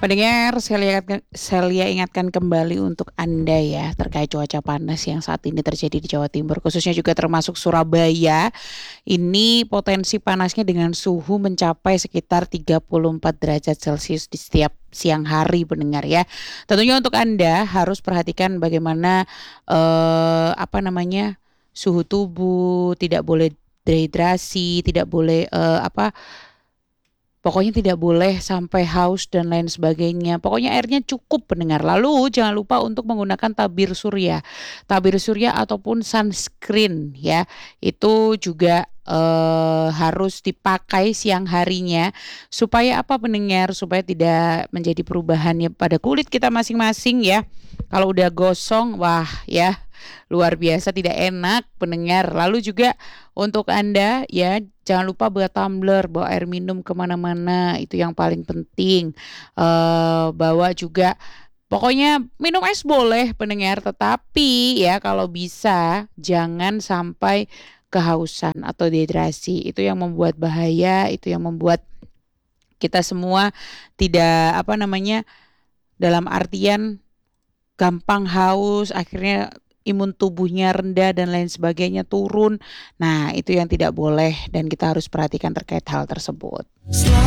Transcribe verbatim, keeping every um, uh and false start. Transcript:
Pendengar, saya ingatkan, saya ingatkan kembali untuk Anda ya terkait cuaca panas yang saat ini terjadi di Jawa Timur, khususnya juga termasuk Surabaya. Ini potensi panasnya dengan suhu mencapai sekitar tiga puluh empat derajat Celcius di setiap siang hari, pendengar ya. Tentunya untuk Anda harus perhatikan bagaimana eh, apa namanya suhu tubuh, tidak boleh dehidrasi, tidak boleh eh, apa pokoknya tidak boleh sampai haus dan lain sebagainya. Pokoknya airnya cukup, pendengar. Lalu jangan lupa untuk menggunakan tabir surya. Tabir surya ataupun sunscreen ya. Itu juga eh, harus dipakai siang harinya supaya apa, pendengar? Supaya tidak menjadi perubahannya pada kulit kita masing-masing ya. Kalau udah gosong, wah ya luar biasa tidak enak, pendengar. Lalu juga untuk Anda ya, jangan lupa bawa tumbler, bawa air minum kemana-mana, itu yang paling penting. Eh, bawa juga, pokoknya minum es boleh, pendengar, tetapi ya kalau bisa jangan sampai kehausan atau dehidrasi. Itu yang membuat bahaya, itu yang membuat kita semua tidak apa namanya, dalam artian gampang haus, akhirnya imun tubuhnya rendah dan lain sebagainya turun. Nah, itu yang tidak boleh dan kita harus perhatikan terkait hal tersebut.